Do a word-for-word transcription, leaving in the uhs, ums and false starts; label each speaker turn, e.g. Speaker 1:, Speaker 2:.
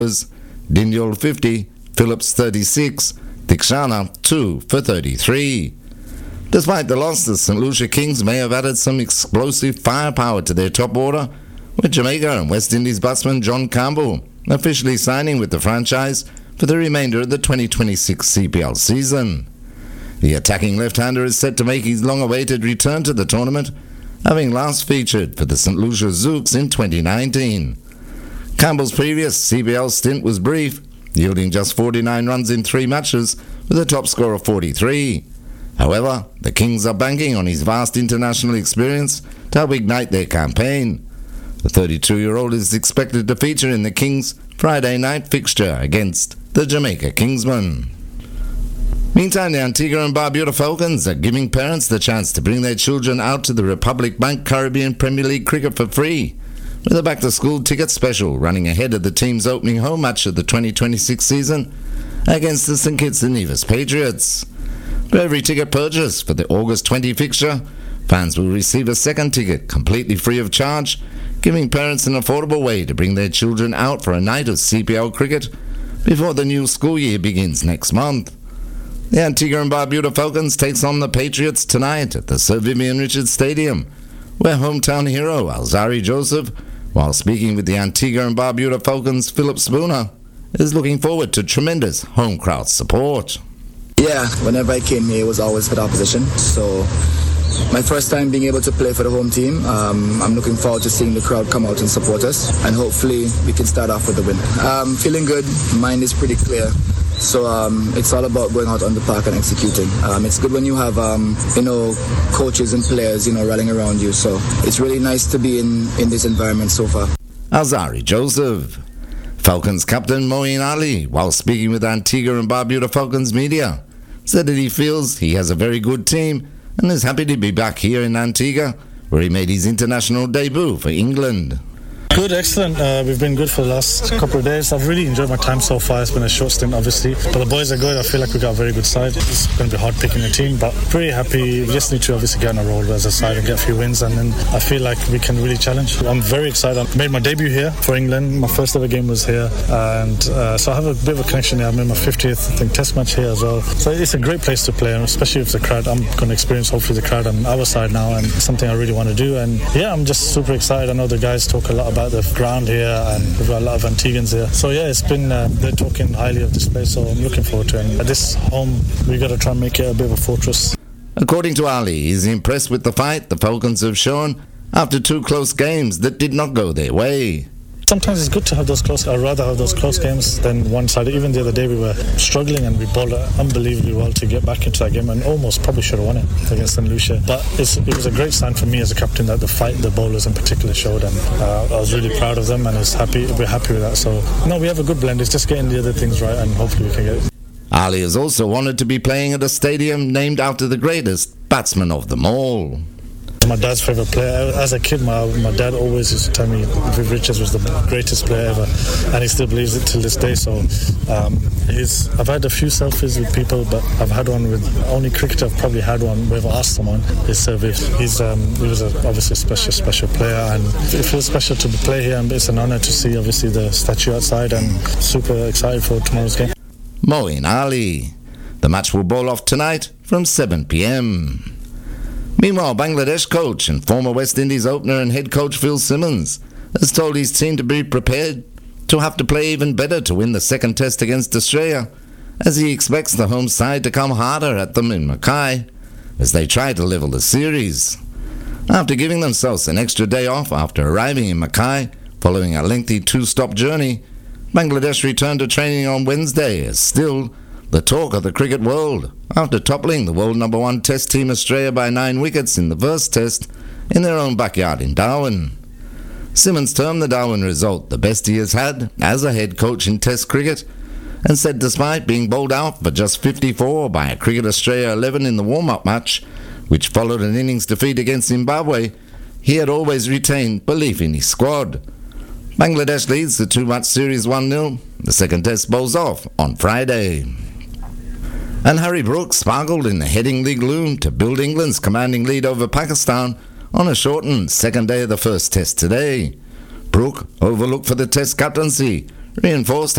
Speaker 1: Dindyal fifty, Phillips thirty-six, Dikshana two for thirty-three. Despite the loss, the Saint Lucia Kings may have added some explosive firepower to their top order, with Jamaica and West Indies batsman John Campbell officially signing with the franchise for the remainder of the twenty twenty-six C P L season. The attacking left-hander is set to make his long-awaited return to the tournament, having last featured for the Saint Lucia Zooks in twenty nineteen. Campbell's previous C P L stint was brief, yielding just forty-nine runs in three matches with a top score of forty-three. However, the Kings are banking on his vast international experience to help ignite their campaign. The thirty-two-year-old is expected to feature in the Kings' Friday night fixture against the Jamaica Kingsmen. Meantime, the Antigua and Barbuda Falcons are giving parents the chance to bring their children out to the Republic Bank Caribbean Premier League cricket for free, with a back-to-school ticket special running ahead of the team's opening home match of the twenty twenty-six season against the Saint Kitts and Nevis Patriots. For every ticket purchased for the August twentieth fixture, fans will receive a second ticket completely free of charge, giving parents an affordable way to bring their children out for a night of C P L cricket before the new school year begins next month. The Antigua and Barbuda Falcons takes on the Patriots tonight at the Sir Vivian Richards Stadium, where hometown hero Alzarri Joseph, while speaking with the Antigua and Barbuda Falcons' Philip Spooner, is looking forward to tremendous home crowd support.
Speaker 2: Yeah, whenever I came here, it was always for the opposition. So my first time being able to play for the home team, um, I'm looking forward to seeing the crowd come out and support us, and hopefully we can start off with the win. Um, feeling good, mind is pretty clear. So um, it's all about going out on the park and executing. Um, it's good when you have, um, you know, coaches and players, you know, rallying around you. So it's really nice to be in, in this environment so far.
Speaker 1: Alzarri Joseph. Falcons captain Moeen Ali, while speaking with Antigua and Barbuda Falcons media, said that he feels he has a very good team and is happy to be back here in Antigua, where he made his international debut for England.
Speaker 3: Good, excellent. Uh, we've been good for the last couple of days. I've really enjoyed my time so far. It's been a short stint, obviously, but the boys are good. I feel like we've got a very good side. It's going to be hard picking a team, but pretty happy. We just need to obviously get on a roll as a side and get a few wins, and then I feel like we can really challenge. I'm very excited. I made my debut here for England. My first ever game was here, and uh, so I have a bit of a connection here. I made my fiftieth, I think, test match here as well. So it's a great place to play, and especially with the crowd. I'm going to experience hopefully the crowd on our side now, and it's something I really want to do. And yeah, I'm just super excited. I know the guys talk a lot about the ground here, and we've got a lot of Antiguans here. So yeah, it's been, uh, they're talking highly of this place, so I'm looking forward to it. And at this home, we've got to try and make it a bit of a fortress.
Speaker 1: According to Ali, he's impressed with the fight the Falcons have shown after two close games that did not go their way.
Speaker 3: Sometimes it's good to have those close, I'd rather have those close games than one side. Even the other day we were struggling and we bowled unbelievably well to get back into that game, and almost probably should have won it against Saint Lucia. But it's, it was a great sign for me as a captain that the fight the bowlers in particular showed, and uh, I was really proud of them, and it's happy, we're happy with that. So no, we have a good blend. It's just getting the other things right, and hopefully we can get it.
Speaker 1: Ali is also honoured to be playing at a stadium named after the greatest batsman of them all.
Speaker 3: My dad's favourite player. As a kid, my my dad always used to tell me Viv Richards was the greatest player ever, and he still believes it till this day. So um, he's, I've had a few selfies with people, but I've had one with only cricketer I've probably had one where I've asked someone is uh, Viv. He's um, he was a, obviously a special special player, and it feels special to play here, and it's an honour to see obviously the statue outside, and super excited for tomorrow's game.
Speaker 1: Moeen Ali. The match will bowl off tonight from seven p.m. Meanwhile, Bangladesh coach and former West Indies opener and head coach Phil Simmons has told his team to be prepared to have to play even better to win the second test against Australia, as he expects the home side to come harder at them in Mackay as they try to level the series. After giving themselves an extra day off after arriving in Mackay following a lengthy two-stop journey, Bangladesh returned to training on Wednesday as still the talk of the cricket world after toppling the world number one test team Australia by nine wickets in the first test in their own backyard in Darwin. Simmons termed the Darwin result the best he has had as a head coach in test cricket, and said despite being bowled out for just fifty-four by a Cricket Australia eleven in the warm-up match, which followed an innings defeat against Zimbabwe, he had always retained belief in his squad. Bangladesh leads the two-match series one nil. The second test bowls off on Friday. And Harry Brooks sparkled in the Headingley gloom to build England's commanding lead over Pakistan on a shortened second day of the first test today. Brooke, overlooked for the test captaincy, reinforced